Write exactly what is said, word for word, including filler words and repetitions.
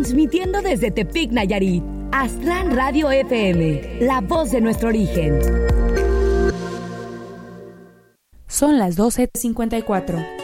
Transmitiendo desde Tepic, Nayarit. Aztlán Radio F M, la voz de nuestro origen. Son las doce cincuenta y cuatro.